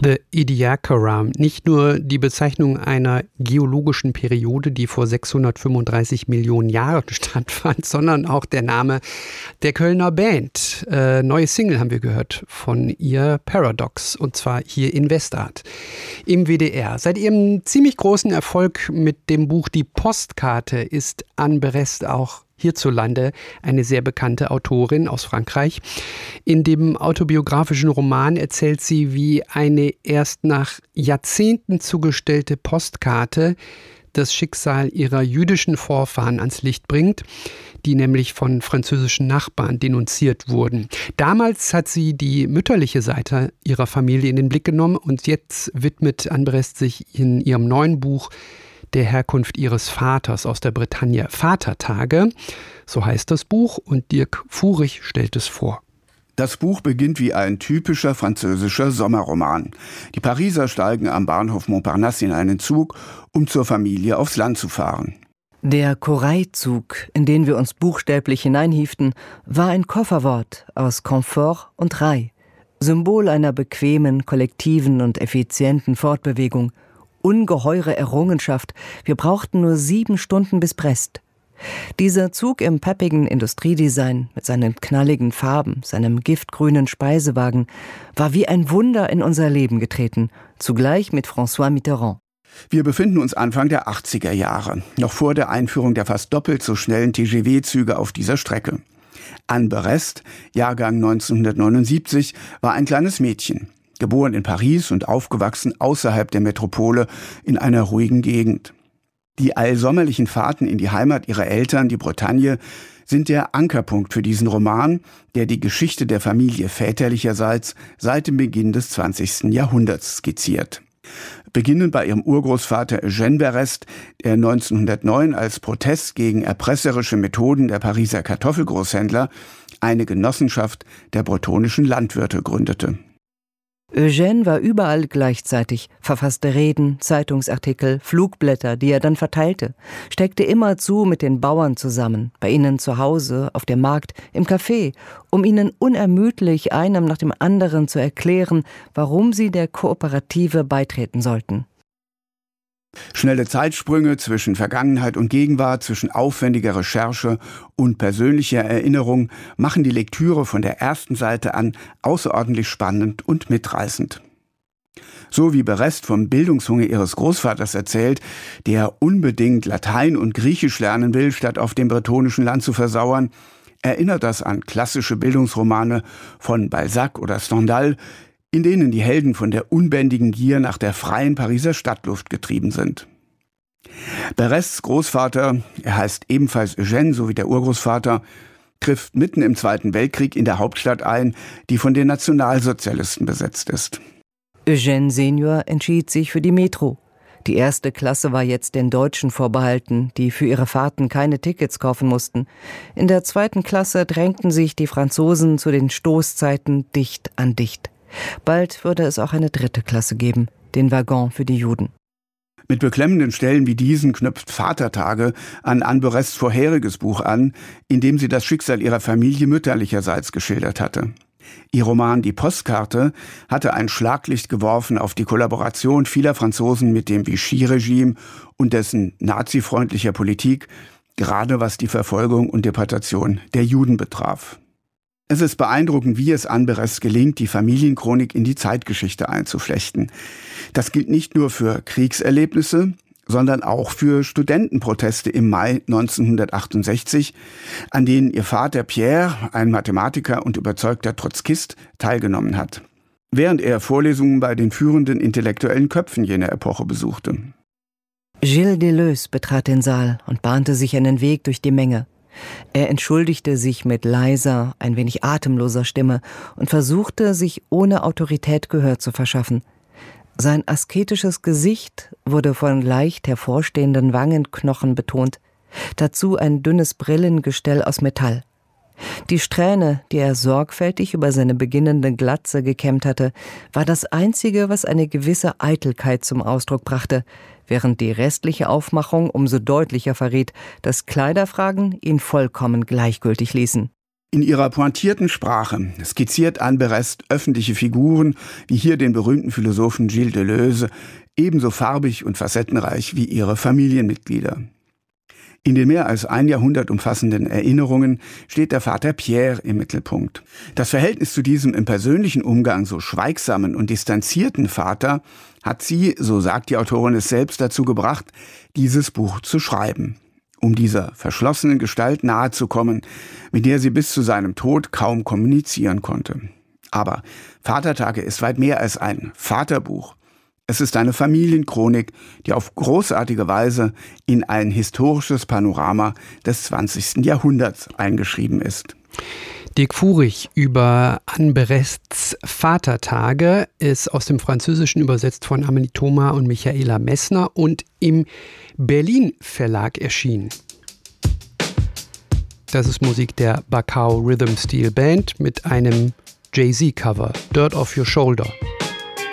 The Ediacara, nicht nur die Bezeichnung einer geologischen Periode, die vor 635 Millionen Jahren stattfand, sondern auch der Name der Kölner Band. Neue Single haben wir gehört von ihr, Paradox, und zwar hier in Westart im WDR. Seit ihrem ziemlich großen Erfolg mit dem Buch Die Postkarte ist Anne Berest auch hierzulande eine sehr bekannte Autorin aus Frankreich. In dem autobiografischen Roman erzählt sie, wie eine erst nach Jahrzehnten zugestellte Postkarte das Schicksal ihrer jüdischen Vorfahren ans Licht bringt, die nämlich von französischen Nachbarn denunziert wurden. Damals hat sie die mütterliche Seite ihrer Familie in den Blick genommen und jetzt widmet Anne Berest sich in ihrem neuen Buch der Herkunft ihres Vaters aus der Bretagne. Vatertage, so heißt das Buch, und Dirk Furich stellt es vor. Das Buch beginnt wie ein typischer französischer Sommerroman. Die Pariser steigen am Bahnhof Montparnasse in einen Zug, um zur Familie aufs Land zu fahren. Der Corail-Zug, in den wir uns buchstäblich hineinhieften, war ein Kofferwort aus Komfort und Rail, Symbol einer bequemen, kollektiven und effizienten Fortbewegung. Ungeheure Errungenschaft. Wir brauchten nur 7 Stunden bis Brest. Dieser Zug im peppigen Industriedesign mit seinen knalligen Farben, seinem giftgrünen Speisewagen, war wie ein Wunder in unser Leben getreten, zugleich mit François Mitterrand. Wir befinden uns Anfang der 80er Jahre, noch vor der Einführung der fast doppelt so schnellen TGV-Züge auf dieser Strecke. Anne Berest, Jahrgang 1979, war ein kleines Mädchen. Geboren in Paris und aufgewachsen außerhalb der Metropole in einer ruhigen Gegend. Die allsommerlichen Fahrten in die Heimat ihrer Eltern, die Bretagne, sind der Ankerpunkt für diesen Roman, der die Geschichte der Familie väterlicherseits seit dem Beginn des 20. Jahrhunderts skizziert. Beginnend bei ihrem Urgroßvater Eugène Berest, der 1909 als Protest gegen erpresserische Methoden der Pariser Kartoffelgroßhändler eine Genossenschaft der bretonischen Landwirte gründete. Eugène war überall gleichzeitig, verfasste Reden, Zeitungsartikel, Flugblätter, die er dann verteilte, steckte immerzu mit den Bauern zusammen, bei ihnen zu Hause, auf dem Markt, im Café, um ihnen unermüdlich einem nach dem anderen zu erklären, warum sie der Kooperative beitreten sollten. Schnelle Zeitsprünge zwischen Vergangenheit und Gegenwart, zwischen aufwendiger Recherche und persönlicher Erinnerung machen die Lektüre von der ersten Seite an außerordentlich spannend und mitreißend. So wie Berest vom Bildungshunger ihres Großvaters erzählt, der unbedingt Latein und Griechisch lernen will, statt auf dem bretonischen Land zu versauern, erinnert das an klassische Bildungsromane von Balzac oder Stendhal, in denen die Helden von der unbändigen Gier nach der freien Pariser Stadtluft getrieben sind. Berests Großvater, er heißt ebenfalls Eugène, so wie der Urgroßvater, trifft mitten im Zweiten Weltkrieg in der Hauptstadt ein, die von den Nationalsozialisten besetzt ist. Eugène Senior entschied sich für die Metro. Die erste Klasse war jetzt den Deutschen vorbehalten, die für ihre Fahrten keine Tickets kaufen mussten. In der 2. Klasse drängten sich die Franzosen zu den Stoßzeiten dicht an dicht. Bald würde es auch eine 3. Klasse geben, den Waggon für die Juden. Mit beklemmenden Stellen wie diesen knüpft Vatertage an Anne Berests vorheriges Buch an, in dem sie das Schicksal ihrer Familie mütterlicherseits geschildert hatte. Ihr Roman Die Postkarte hatte ein Schlaglicht geworfen auf die Kollaboration vieler Franzosen mit dem Vichy-Regime und dessen nazifreundlicher Politik, gerade was die Verfolgung und Deportation der Juden betraf. Es ist beeindruckend, wie es Anne Berest gelingt, die Familienchronik in die Zeitgeschichte einzuflechten. Das gilt nicht nur für Kriegserlebnisse, sondern auch für Studentenproteste im Mai 1968, an denen ihr Vater Pierre, ein Mathematiker und überzeugter Trotzkist, teilgenommen hat, während er Vorlesungen bei den führenden intellektuellen Köpfen jener Epoche besuchte. Gilles Deleuze betrat den Saal und bahnte sich einen Weg durch die Menge. Er entschuldigte sich mit leiser, ein wenig atemloser Stimme und versuchte, sich ohne Autorität Gehör zu verschaffen. Sein asketisches Gesicht wurde von leicht hervorstehenden Wangenknochen betont, dazu ein dünnes Brillengestell aus Metall. Die Strähne, die er sorgfältig über seine beginnende Glatze gekämmt hatte, war das Einzige, was eine gewisse Eitelkeit zum Ausdruck brachte, während die restliche Aufmachung umso deutlicher verriet, dass Kleiderfragen ihn vollkommen gleichgültig ließen. In ihrer pointierten Sprache skizziert Anne Berest öffentliche Figuren, wie hier den berühmten Philosophen Gilles Deleuze, ebenso farbig und facettenreich wie ihre Familienmitglieder. In den mehr als ein Jahrhundert umfassenden Erinnerungen steht der Vater Pierre im Mittelpunkt. Das Verhältnis zu diesem im persönlichen Umgang so schweigsamen und distanzierten Vater hat sie, so sagt die Autorin es selbst, dazu gebracht, dieses Buch zu schreiben, um dieser verschlossenen Gestalt nahezukommen, mit der sie bis zu seinem Tod kaum kommunizieren konnte. Aber Vatertage ist weit mehr als ein Vaterbuch. Es ist eine Familienchronik, die auf großartige Weise in ein historisches Panorama des 20. Jahrhunderts eingeschrieben ist. Dirk Furich über Anne Berests Vatertage ist aus dem Französischen übersetzt von Amelie Thoma und Michaela Messner und im Berlin Verlag erschienen. Das ist Musik der Bacao Rhythm Steel Band mit einem Jay-Z-Cover, Dirt Off Your Shoulder.